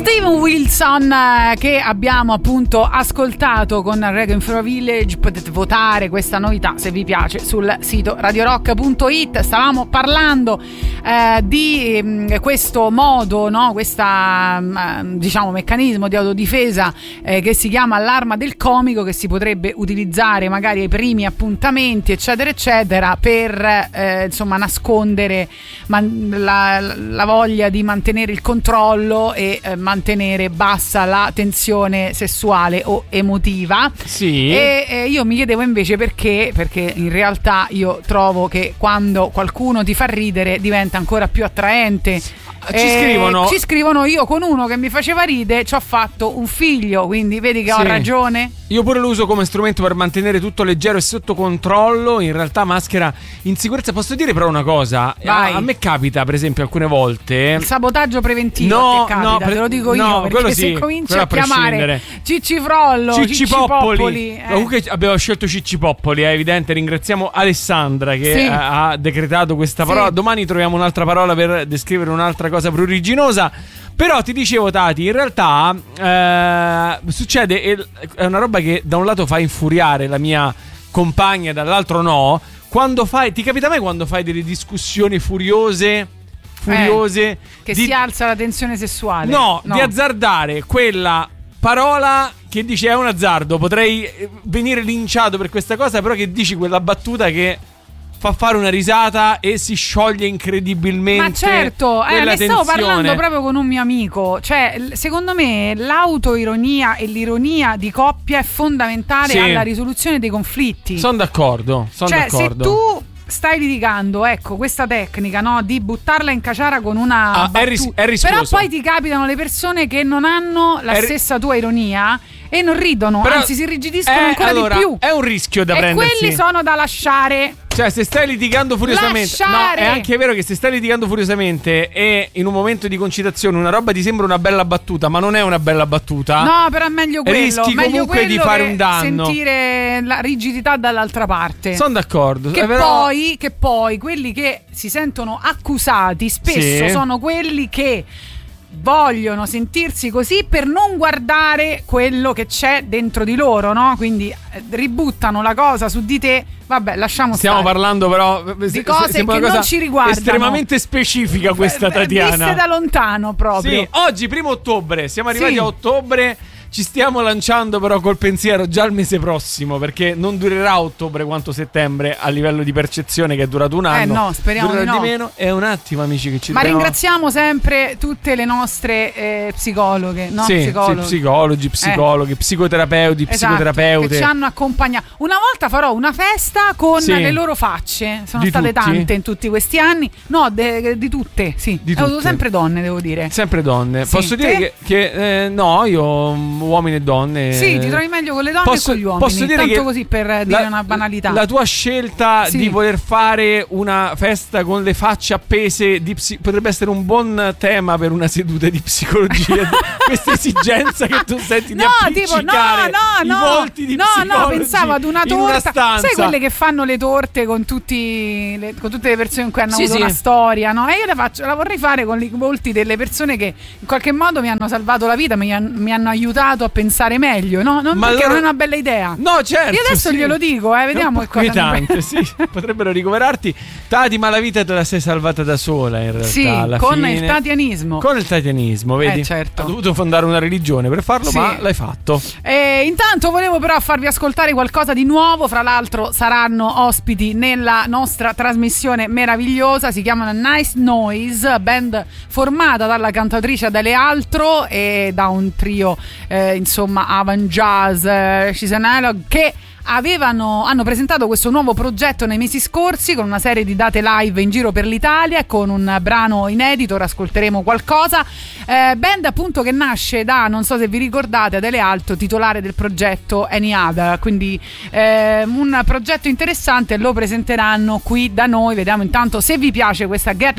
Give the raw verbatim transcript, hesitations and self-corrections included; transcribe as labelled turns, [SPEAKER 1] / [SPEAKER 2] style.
[SPEAKER 1] Steven Wilson eh, che abbiamo appunto ascoltato con Reggae in For a Village. Potete votare questa novità se vi piace sul sito radio rock punto it. Stavamo parlando eh, di mh, questo modo, no? Questa mh, diciamo meccanismo di autodifesa eh, che si chiama l'arma del comico, che si potrebbe utilizzare magari ai primi appuntamenti eccetera eccetera per eh, insomma nascondere man- la, la voglia di mantenere il controllo e eh, mantenere bassa la tensione sessuale o emotiva.
[SPEAKER 2] Sì.
[SPEAKER 1] E eh, io mi chiedevo invece perché, perché in realtà io trovo che quando qualcuno ti fa ridere diventa ancora più attraente.
[SPEAKER 2] Ci scrivono
[SPEAKER 1] Ci scrivono io con uno che mi faceva ridere ci ho fatto un figlio, quindi vedi che
[SPEAKER 2] sì.
[SPEAKER 1] ho ragione.
[SPEAKER 2] Io pure lo uso come strumento per mantenere tutto leggero e sotto controllo. In realtà maschera insicurezza. Posso dire però una cosa?
[SPEAKER 1] Vai.
[SPEAKER 2] A, a me capita per esempio alcune volte
[SPEAKER 1] Il sabotaggio preventivo.
[SPEAKER 2] No,
[SPEAKER 1] che capita,
[SPEAKER 2] no,
[SPEAKER 1] te
[SPEAKER 2] pre-
[SPEAKER 1] lo dico
[SPEAKER 2] no,
[SPEAKER 1] io, perché
[SPEAKER 2] quello
[SPEAKER 1] se
[SPEAKER 2] sì,
[SPEAKER 1] cominci
[SPEAKER 2] quello
[SPEAKER 1] a
[SPEAKER 2] a prescindere.
[SPEAKER 1] chiamare Cicci Frollo,
[SPEAKER 2] Cicci,
[SPEAKER 1] Cicci
[SPEAKER 2] Poppoli,
[SPEAKER 1] Poppoli, eh.
[SPEAKER 2] Comunque abbiamo scelto Cicci Poppoli, è evidente. Ringraziamo Alessandra che
[SPEAKER 1] Sì.
[SPEAKER 2] ha, ha decretato questa parola.
[SPEAKER 1] Sì.
[SPEAKER 2] Domani troviamo un'altra parola per descrivere un'altra cosa pruriginosa. Però ti dicevo, Tati, in realtà eh, succede, è una roba che da un lato fa infuriare la mia compagna, dall'altro no. Quando fai, ti capita mai quando fai delle discussioni furiose Furiose
[SPEAKER 1] eh, che
[SPEAKER 2] di,
[SPEAKER 1] si alza la tensione sessuale?
[SPEAKER 2] no,
[SPEAKER 1] no,
[SPEAKER 2] di azzardare quella parola che dici è un azzardo, potrei venire linciato per questa cosa, però che dici quella battuta che fa fare una risata e si scioglie incredibilmente.
[SPEAKER 1] Ma certo, eh, ne
[SPEAKER 2] tensione.
[SPEAKER 1] stavo parlando proprio con un mio amico. Cioè, l- secondo me l'autoironia e l'ironia di coppia è fondamentale
[SPEAKER 2] Sì.
[SPEAKER 1] alla risoluzione dei conflitti.
[SPEAKER 2] Sono d'accordo, sono
[SPEAKER 1] cioè,
[SPEAKER 2] d'accordo.
[SPEAKER 1] se tu stai litigando, ecco, questa tecnica, no, di buttarla in caciara con una
[SPEAKER 2] Ah, è
[SPEAKER 1] battuta,
[SPEAKER 2] ris- è rischioso.
[SPEAKER 1] però poi ti capitano le persone che non hanno la
[SPEAKER 2] È ri-
[SPEAKER 1] stessa tua ironia e non ridono,
[SPEAKER 2] Però-
[SPEAKER 1] anzi si irrigidiscono
[SPEAKER 2] eh,
[SPEAKER 1] ancora
[SPEAKER 2] allora,
[SPEAKER 1] di più.
[SPEAKER 2] è un rischio da
[SPEAKER 1] e
[SPEAKER 2] prendersi.
[SPEAKER 1] quelli sono da lasciare.
[SPEAKER 2] Cioè, se stai litigando furiosamente,
[SPEAKER 1] Lasciare.
[SPEAKER 2] no, è anche vero che se stai litigando furiosamente e in un momento di concitazione una roba ti sembra una bella battuta, ma non è una bella battuta.
[SPEAKER 1] No, però è meglio quello.
[SPEAKER 2] Rischi
[SPEAKER 1] meglio
[SPEAKER 2] comunque
[SPEAKER 1] quello
[SPEAKER 2] di fare
[SPEAKER 1] che
[SPEAKER 2] un danno.
[SPEAKER 1] Sentire la rigidità dall'altra parte.
[SPEAKER 2] Sono d'accordo.
[SPEAKER 1] Che,
[SPEAKER 2] eh, però...
[SPEAKER 1] poi, che poi quelli che si sentono accusati spesso
[SPEAKER 2] Sì.
[SPEAKER 1] sono quelli che vogliono sentirsi così per non guardare quello che c'è dentro di loro, no? Quindi eh, ributtano la cosa su di te. Vabbè, lasciamo
[SPEAKER 2] Stiamo
[SPEAKER 1] stare.
[SPEAKER 2] parlando però
[SPEAKER 1] Di cose
[SPEAKER 2] sembra
[SPEAKER 1] che
[SPEAKER 2] una
[SPEAKER 1] non
[SPEAKER 2] cosa
[SPEAKER 1] ci riguardano.
[SPEAKER 2] estremamente specifica questa,
[SPEAKER 1] Eh, eh,
[SPEAKER 2] Tatiana.
[SPEAKER 1] Viste da lontano proprio.
[SPEAKER 2] Sì, oggi primo ottobre, siamo arrivati
[SPEAKER 1] Sì.
[SPEAKER 2] a ottobre. Ci stiamo lanciando però col pensiero già al mese prossimo, perché non durerà ottobre quanto settembre a livello di percezione, che è durato un anno.
[SPEAKER 1] Eh no, speriamo
[SPEAKER 2] Durerà
[SPEAKER 1] di no.
[SPEAKER 2] di meno. È un attimo, amici, che ci
[SPEAKER 1] Ma
[SPEAKER 2] dobbiamo-
[SPEAKER 1] ringraziamo sempre tutte le nostre eh, psicologhe, no?
[SPEAKER 2] Sì,
[SPEAKER 1] Psicologi.
[SPEAKER 2] sì, psicologi, psicologhi, psicoterapeuti,
[SPEAKER 1] Esatto,
[SPEAKER 2] psicoterapeute.
[SPEAKER 1] che ci hanno accompagnato. Una volta farò una festa con
[SPEAKER 2] Sì.
[SPEAKER 1] le loro facce. Sono
[SPEAKER 2] Di
[SPEAKER 1] state
[SPEAKER 2] tutti?
[SPEAKER 1] tante in tutti questi anni. No, de- di tutte, sì.
[SPEAKER 2] Di
[SPEAKER 1] Ho avuto
[SPEAKER 2] tutte.
[SPEAKER 1] sempre donne, devo dire.
[SPEAKER 2] Sempre donne.
[SPEAKER 1] Sì,
[SPEAKER 2] Posso dire
[SPEAKER 1] te?
[SPEAKER 2] che, che, eh, no, io mm, uomini e donne.
[SPEAKER 1] Sì, ti trovi meglio con le donne
[SPEAKER 2] Posso-
[SPEAKER 1] e con gli uomini.
[SPEAKER 2] posso dire
[SPEAKER 1] Tanto
[SPEAKER 2] che
[SPEAKER 1] così per dire una banalità.
[SPEAKER 2] La tua scelta
[SPEAKER 1] Sì.
[SPEAKER 2] di voler fare una festa con le facce appese di psi- potrebbe essere un buon tema per una seduta di psicologia. Questa esigenza che tu senti di
[SPEAKER 1] No, tipo, no,
[SPEAKER 2] appiccicare
[SPEAKER 1] no,
[SPEAKER 2] i
[SPEAKER 1] no,
[SPEAKER 2] volti di
[SPEAKER 1] no, no,
[SPEAKER 2] psicologi
[SPEAKER 1] pensavo ad una
[SPEAKER 2] in una
[SPEAKER 1] torta.
[SPEAKER 2] stanza.
[SPEAKER 1] Sai quelle che fanno le torte con tutti le, con tutte le persone con cui hanno
[SPEAKER 2] Sì,
[SPEAKER 1] avuto
[SPEAKER 2] sì.
[SPEAKER 1] una storia, no? E io la faccio, la vorrei fare con i volti delle persone che in qualche modo mi hanno salvato la vita, mi, han- mi hanno aiutato a pensare meglio, no? Non,
[SPEAKER 2] Ma
[SPEAKER 1] perché
[SPEAKER 2] allora-
[SPEAKER 1] non è una bella idea.
[SPEAKER 2] No, certo.
[SPEAKER 1] Io adesso
[SPEAKER 2] sì.
[SPEAKER 1] glielo dico, eh, vediamo
[SPEAKER 2] È
[SPEAKER 1] che
[SPEAKER 2] un po'
[SPEAKER 1] cosa.
[SPEAKER 2] inquietante, sì. Potrebbero ricoverarti. Tati, ma la vita te la sei salvata da sola in realtà.
[SPEAKER 1] Sì,
[SPEAKER 2] alla
[SPEAKER 1] con
[SPEAKER 2] fine.
[SPEAKER 1] il tatianismo.
[SPEAKER 2] Con il tatianismo, vedi?
[SPEAKER 1] Eh, certo.
[SPEAKER 2] Ha dovuto fondare una religione per farlo,
[SPEAKER 1] Sì.
[SPEAKER 2] ma l'hai fatto.
[SPEAKER 1] E intanto volevo però farvi ascoltare qualcosa di nuovo. Fra l'altro saranno ospiti nella nostra trasmissione meravigliosa. Si chiamano Nice Noise, band formata dalla cantautrice Adele Altro e da un trio eh, insomma avant jazz eh, She's an Analog, che avevano, hanno presentato questo nuovo progetto nei mesi scorsi con una serie di date live in giro per l'Italia e con un brano inedito. Ora ascolteremo qualcosa. eh, band appunto che nasce da, non so se vi ricordate, Adele Alto, titolare del progetto Any Other, quindi eh, un progetto interessante. Lo presenteranno qui da noi. Vediamo intanto se vi piace questa Get